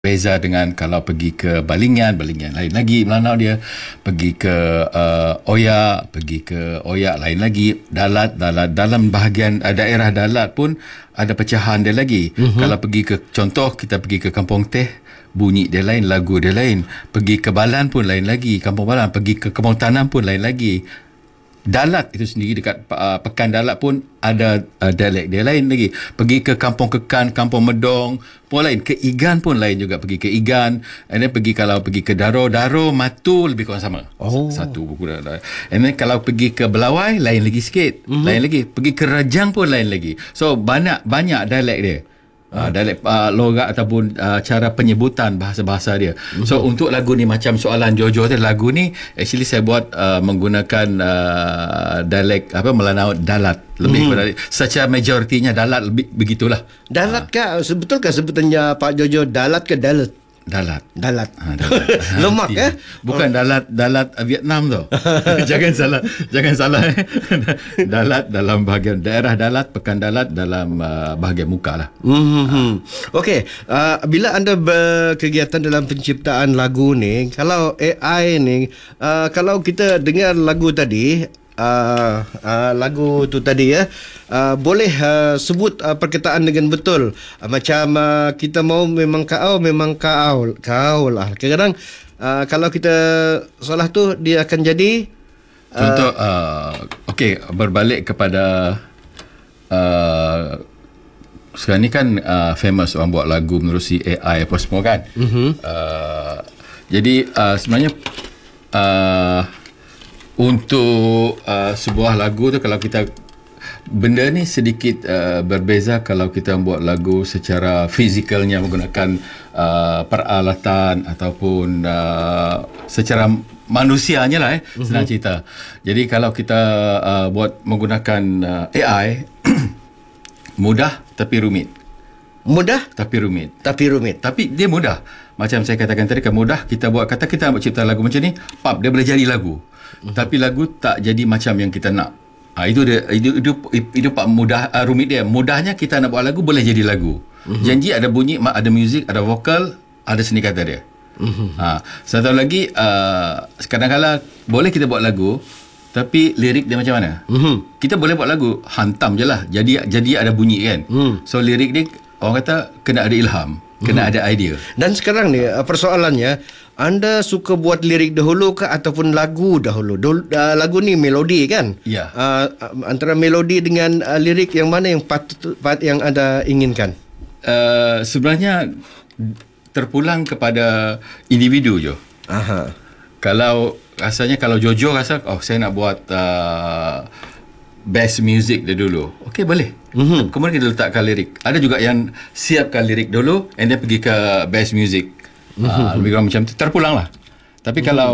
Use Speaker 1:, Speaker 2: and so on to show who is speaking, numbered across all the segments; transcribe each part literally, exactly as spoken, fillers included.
Speaker 1: Beza dengan kalau pergi ke Balingan, Balingan lain lagi Melanau dia. Pergi ke uh, Oyak, pergi ke Oyak lain lagi. Dalat, Dalat dalam bahagian uh, daerah Dalat pun ada pecahan dia lagi. Uh-huh. Kalau pergi ke, contoh kita pergi ke Kampung Teh, bunyi dia lain, lagu dia lain. Pergi ke Balan pun lain lagi, Kampung Balan. Pergi ke Kebun Tanam pun lain lagi. Dalat itu sendiri dekat uh, Pekan Dalat pun ada uh, dialek dia lain lagi. Pergi ke Kampung Kekan, Kampung Medong pun lain. Ke Igan pun lain juga. Pergi ke Igan. And then pergi kalau pergi ke Daro, Daro, Matu lebih kurang sama.
Speaker 2: Oh.
Speaker 1: Satu buku dah. And then kalau pergi ke Belawai lain lagi sikit. Mm-hmm. Lain lagi. Pergi ke Rajang pun lain lagi. So banyak banyak dialek dia. Uh, dialek uh, logat ataupun uh, cara penyebutan bahasa-bahasa dia. Mm-hmm. So untuk lagu ni macam soalan Jojo tu, lagu ni actually saya buat uh, menggunakan uh, dialek apa Melanau Dalat lebih mm-hmm. kepada secara majoritinya Dalat lebih begitulah.
Speaker 2: Dalat uh. ke betulkah sebutannya Pak Jojo Dalat ke Dalat?
Speaker 1: Dalat.
Speaker 2: Dalat.
Speaker 1: Ha, dalat.
Speaker 2: Lemak eh?
Speaker 1: Bukan dalat dalat Vietnam tu. jangan salah, jangan salah. Dalat dalam bahagian daerah Dalat, Pekan Dalat dalam uh, bahagian muka lah.
Speaker 2: Mm-hmm. Okey, uh, bila anda berkegiatan dalam penciptaan lagu ni, kalau A I ni, uh, kalau kita dengar lagu tadi, Uh, uh, lagu tu tadi ya, uh, boleh uh, sebut uh, perkataan dengan betul, uh, macam uh, kita mau memang kau memang kau kau lah. Kadang-kadang uh, kalau kita salah tu dia akan jadi uh,
Speaker 1: contoh uh, okey, berbalik kepada uh, sekarang ni kan uh, famous orang buat lagu menerusi A I apa semua kan. Mm-hmm. uh, jadi uh, sebenarnya uh, untuk uh, sebuah lagu tu, kalau kita benda ni sedikit uh, berbeza kalau kita buat lagu secara fizikalnya menggunakan uh, peralatan ataupun uh, secara manusianya lah eh, uh-huh. senang cerita. Jadi kalau kita uh, buat menggunakan uh, A I mudah tapi rumit.
Speaker 2: Mudah
Speaker 1: tapi rumit.
Speaker 2: Tapi rumit.
Speaker 1: Tapi dia mudah. Macam saya katakan tadi kan, mudah kita buat, kata kita nak cipta lagu macam ni, pap dia boleh jadi lagu. Uh-huh. Tapi lagu tak jadi macam yang kita nak. Ha, itu dia itu itu, itu pak mudah uh, rumit dia. Mudahnya kita nak buat lagu boleh jadi lagu. Uh-huh. Janji ada bunyi, ada muzik, ada vokal, ada seni kata dia. Uh-huh. Ha, satu lagi uh, kadang-kadang boleh kita buat lagu tapi lirik dia macam mana? Uh-huh. Kita boleh buat lagu hantam je lah. Jadi jadi ada bunyi kan. Uh-huh. So lirik dia orang kata kena ada ilham, kena uh-huh. ada idea.
Speaker 2: Dan sekarang ni persoalannya, anda suka buat lirik dahulu ke ataupun lagu dahulu? Dul, uh, lagu ni melodi kan?
Speaker 1: Ya.
Speaker 2: Uh, antara melodi dengan uh, lirik yang mana yang patut pat yang anda inginkan?
Speaker 1: Uh, sebenarnya terpulang kepada individu je.
Speaker 2: Aha.
Speaker 1: Kalau rasanya kalau Jojo rasa oh saya nak buat uh, best music dia dulu. Okey boleh. Mm-hmm. Kemudian kita letakkan lirik. Ada juga yang siapkan lirik dulu and then pergi ke best music. Uh, lebih kurang macam tu, terpulang lah. Tapi hmm. kalau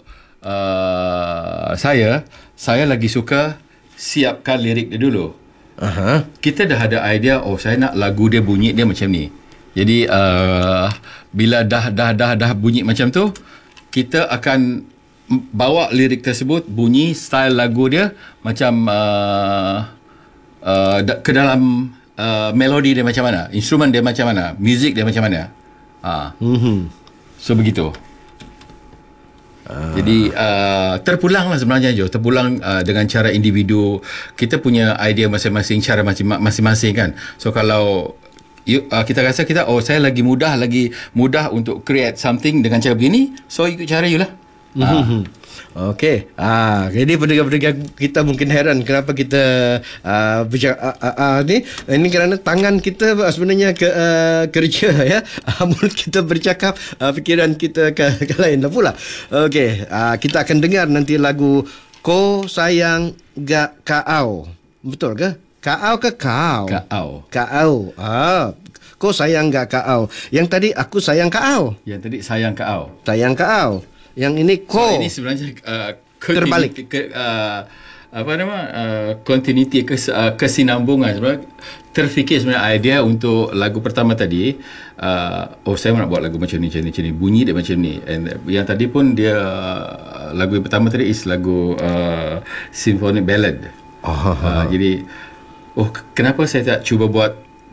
Speaker 1: uh, saya saya lagi suka siapkan lirik dia dulu. uh-huh. Kita dah ada idea, oh saya nak lagu dia bunyi dia macam ni. Jadi uh, bila dah dah dah dah bunyi macam tu, kita akan bawa lirik tersebut, bunyi style lagu dia macam uh, uh, ke dalam uh, melodi dia macam mana, instrumen dia macam mana, muzik dia macam mana. Ha. Mm-hmm. So begitu. Uh. Jadi uh, terpulanglah sebenarnya Jo, terpulang uh, dengan cara individu. Kita punya idea masing-masing, cara masing-masing kan. So kalau you, uh, kita rasa kita oh saya lagi mudah lagi mudah untuk create something dengan cara begini, so ikut cara you lah.
Speaker 2: Mm-hmm. Okey. Ah, jadi pendengar-pendengar kita mungkin heran kenapa kita uh, bercakap uh, uh, uh, ni ini kerana tangan kita sebenarnya ke uh, kerja ya. Uh, mulut kita bercakap, uh, fikiran kita ke, ke lain lah pula. Okey, uh, kita akan dengar nanti lagu Ko Sayang Gak Kau. Betul ke? Kau ke kau?
Speaker 1: Kau.
Speaker 2: Kau. Ah. Ko sayang gak kau. Yang tadi aku sayang kau.
Speaker 1: Yang tadi sayang kau.
Speaker 2: Sayang kau. Yang ini ko.
Speaker 1: So, ini sebenarnya uh,
Speaker 2: terbalik.
Speaker 1: Ke, uh, apa nama uh, continuity kes, uh, kesinambungan sebenarnya. Terfikir sebenarnya idea untuk lagu pertama tadi, uh, oh saya nak buat lagu macam ni, macam ni, macam ni, bunyi dia macam ni. And yang tadi pun dia uh, lagu yang pertama tadi is lagu uh, symphonic ballad.
Speaker 2: Oh,
Speaker 1: uh, jadi oh kenapa saya tak cuba buat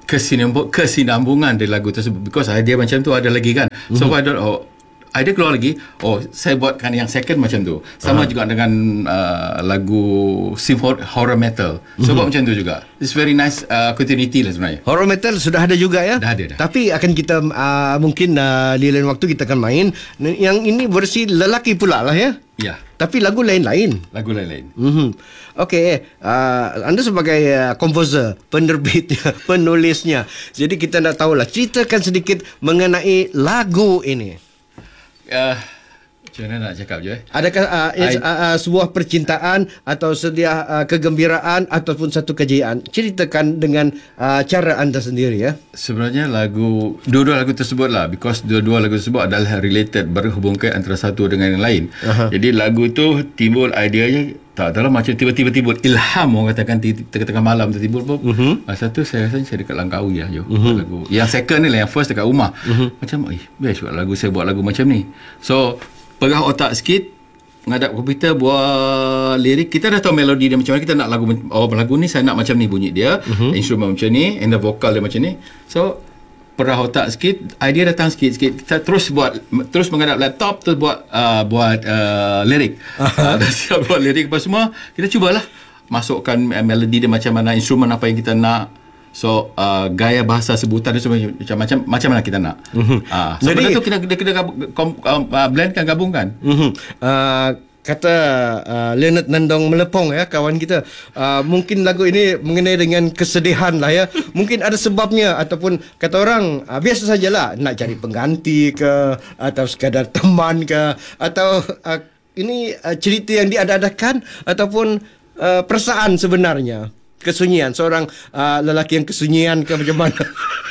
Speaker 1: kesinambung, kesinambungan dari lagu tersebut, because idea macam tu ada lagi kan. So mm-hmm. I don't oh, idea keluar lagi, oh saya buatkan yang second macam tu. Sama uh-huh. juga dengan uh, lagu symphony horror metal. So mm-hmm. buat macam tu juga. It's very nice uh, continuity lah sebenarnya.
Speaker 2: Horror metal sudah ada juga ya?
Speaker 1: Dah ada dah.
Speaker 2: Tapi akan kita uh, mungkin uh, di lain waktu kita akan main. Yang ini versi lelaki pula lah ya?
Speaker 1: Ya.
Speaker 2: Tapi lagu lain-lain.
Speaker 1: Lagu lain-lain.
Speaker 2: Mm-hmm. Okey, uh, anda sebagai uh, komposer, penerbitnya, penulisnya. Jadi kita nak tahulah, ceritakan sedikit mengenai lagu ini.
Speaker 1: Uh, macam mana nak cakap je?
Speaker 2: Adakah uh, I, uh, uh, sebuah percintaan atau sedia uh, kegembiraan ataupun satu kejayaan? Ceritakan dengan uh, cara anda sendiri ya.
Speaker 1: Sebenarnya lagu, dua-dua lagu tersebut lah, because dua-dua lagu tersebut adalah related, berhubungkan antara satu dengan yang lain. Uh-huh. Jadi lagu itu timbul ideanya tak tahu macam tiba-tiba timbul ilham, orang katakan tengah-tengah malam tertimbul pun. Uh-huh. Masa tu saya rasa saya dekat Langkawi lah je. Uh-huh. Lagu yang second ni lah, yang first dekat rumah. Uh-huh. Macam eh best juga lagu, saya buat lagu macam ni. So perah otak sikit, menghadap komputer, buat lirik. Kita dah tahu melodi dia macam mana, kita nak lagu, oh lagu ni saya nak macam ni bunyi dia, uh-huh. instrumen macam ni, and the vocal dia macam ni. So perah otak sikit, idea datang sikit-sikit, kita terus buat, terus menghadap laptop, terus buat uh, buat uh, lirik. Uh, dah siap buat lirik apa semua, kita cubalah masukkan uh, melodi dia macam mana, instrumen apa yang kita nak. So uh, gaya bahasa sebutan dia semua macam macam macam mana kita nak. Uh-huh. Uh, so benda tu kita kita, kita gabung, uh, blendkan, gabungkan. Uh-huh.
Speaker 2: Uh, kata uh, Leonard Nandong Melepong ya, kawan kita, uh, mungkin lagu ini mengenai dengan kesedihan lah ya. Mungkin ada sebabnya, ataupun kata orang uh, biasa sajalah nak cari pengganti ke, atau sekadar teman ke, atau uh, ini uh, cerita yang diada-adakan, ataupun uh, perasaan sebenarnya, kesunyian seorang uh, lelaki yang kesunyian ke macam mana.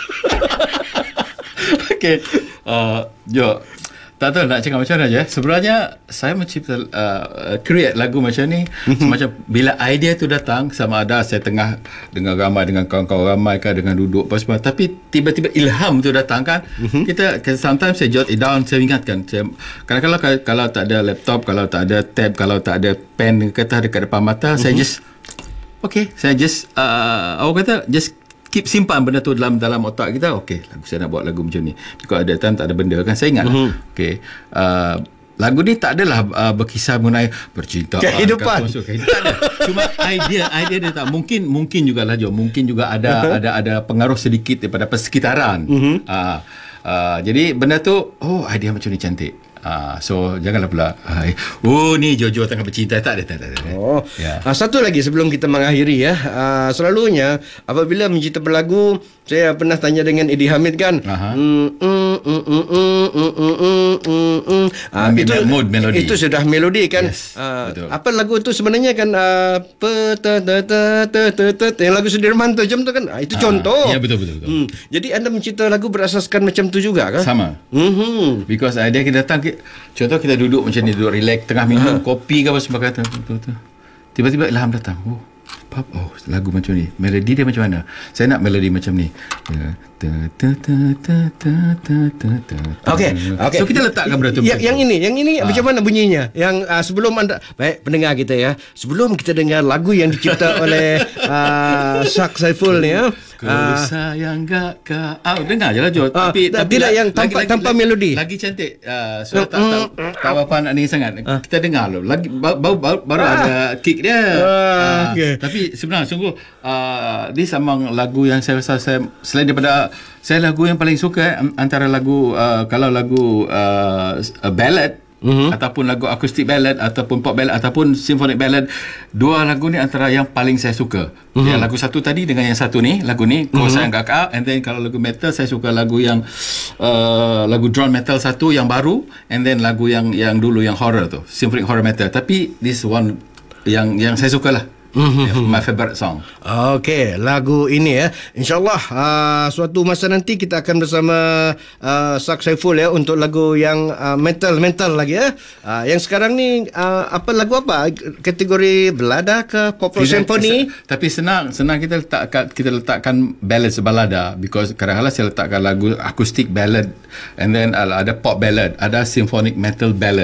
Speaker 1: Okey, uh, Jo, tak tahu nak cakap macam mana je. Sebenarnya saya mencipta uh, create lagu macam ni semacam bila idea tu datang, sama ada saya tengah dengan ramai, dengan kawan-kawan ramai kan, dengan duduk apa semua, tapi tiba-tiba ilham tu datang kan. Mm-hmm. kita, kita sometimes saya jot it down, saya ingatkan. Saya, kadang-kadang kalau, kalau tak ada laptop, kalau tak ada tab, kalau tak ada pen kata dekat depan mata, mm-hmm. saya just okay, saya just uh, orang kata just keep simpan benda tu dalam dalam otak kita. Okay, lagu saya nak buat lagu macam ni. Because ada time tak ada benda kan, saya ingat lah. Mm-hmm. Okay, uh, lagu ni tak adalah uh, berkisah mengenai percintaan,
Speaker 2: kehidupan.
Speaker 1: Kehidupan tak ada. Cuma idea idea dia tak mungkin mungkin jugalah Jo, mungkin juga ada uh-huh. ada ada pengaruh sedikit daripada persekitaran. Mm-hmm. Uh, uh, jadi benda tu, oh idea macam ni cantik. Uh, so janganlah pula uh, oh ni Jojo tengah bercinta, tak ada, tak ada, tak ada.
Speaker 2: Oh. Yeah. Uh, satu lagi sebelum kita mengakhiri ya, uh, selalunya apabila mencipta berlagu, saya pernah tanya dengan Eddie Hamid kan. Itu mood melodi. Itu sudah melodi kan. Yes, uh, apa lagu tu sebenarnya kan, uh, yang lagu Sudirman tu jam tu kan. Uh, itu uh, contoh.
Speaker 1: Ya betul betul betul. Hmm.
Speaker 2: Jadi anda mencipta lagu berasaskan macam tu juga kan?
Speaker 1: Sama.
Speaker 2: Mm-hmm.
Speaker 1: Because idea kita datang, contoh kita duduk macam ni, duduk relax tengah minum uh-huh. kopi ke apa sebagainya, tiba-tiba ilham datang. Oh, pop, oh lagu macam ni, melodi dia macam mana, saya nak melodi macam ni.
Speaker 2: Okey, okey.
Speaker 1: So kita letakkan benda tu.
Speaker 2: Yang, yang ini, yang ini ha. macam mana bunyinya? Yang uh, sebelum anda, baik pendengar kita ya, sebelum kita dengar lagu yang dicipta oleh uh, Syak Saiful ni ya.
Speaker 1: Ku uh, sayang gak kau. Ah, dengar je lah Jo.
Speaker 2: Uh,
Speaker 1: tapi,
Speaker 2: tak,
Speaker 1: tapi
Speaker 2: tidak
Speaker 1: lagi,
Speaker 2: yang tanpa,
Speaker 1: lagi,
Speaker 2: tanpa
Speaker 1: lagi,
Speaker 2: melodi.
Speaker 1: Lagi cantik. Uh, so, tak tahu tak apa nak ni sangat. Uh. Kita dengar loh. Lagi baru baru, baru ah. ada kick dia. Uh, uh, okay. Tapi sebenarnya sungguh uh, this among lagu yang saya rasa saya, selain daripada saya, lagu yang paling suka eh, antara lagu uh, kalau lagu uh, ballad, mm-hmm. ataupun lagu akustik ballad, ataupun pop ballad, ataupun symphonic ballad, dua lagu ni antara yang paling saya suka. Mm-hmm. Yang lagu satu tadi dengan yang satu ni, lagu ni Ku mm-hmm. Sayang Kakak. And then kalau lagu metal, saya suka lagu yang uh, lagu drum metal satu yang baru, and then lagu yang yang dulu yang horror tu, symphonic horror metal. Tapi this one yang yang saya suka lah. Mm-hmm. My favorite song.
Speaker 2: Okey, lagu ini ya. InsyaAllah uh, suatu masa nanti kita akan bersama uh, Syak Saiful ya, untuk lagu yang uh, metal-metal lagi ya. Uh, yang sekarang ni uh, apa lagu apa? Kategori belada ke pop rock symphony?
Speaker 1: Tapi senang senang kita letakkan kita letakkan ballad sebalada, because kadang-kadang saya letakkan lagu akustik ballad, and then uh, ada pop ballad, ada symphonic metal ballad.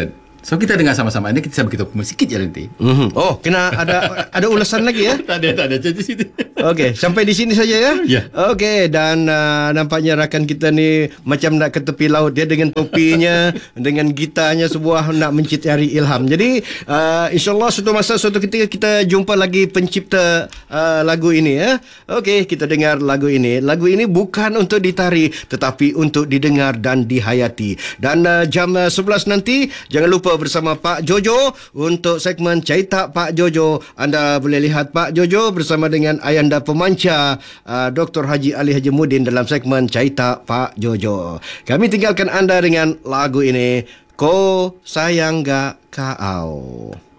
Speaker 1: So kita dengar sama-sama. Ini kita beritahu sikit je nanti.
Speaker 2: Mm-hmm. Oh, kena ada ada ulasan lagi ya?
Speaker 1: Tak ada, tak ada. Jadi situ.
Speaker 2: Okey, sampai di sini saja ya?
Speaker 1: Ya.
Speaker 2: Okey, dan uh, nampaknya rakan kita ni macam nak ke tepi laut. Dia dengan topinya, dengan gitarnya sebuah nak mencari ilham. Jadi, uh, insyaAllah suatu masa, suatu ketika kita jumpa lagi pencipta uh, lagu ini ya. Okey, kita dengar lagu ini. Lagu ini bukan untuk ditari, tetapi untuk didengar dan dihayati. Dan uh, jam uh, sebelas nanti, jangan lupa bersama Pak Jojo untuk segmen Cerita Pak Jojo. Anda boleh lihat Pak Jojo bersama dengan Ayanda pemancar uh, Doktor Haji Ali Haji Muddin dalam segmen Cerita Pak Jojo. Kami tinggalkan anda dengan lagu ini, Ko Sayang Gak Kau.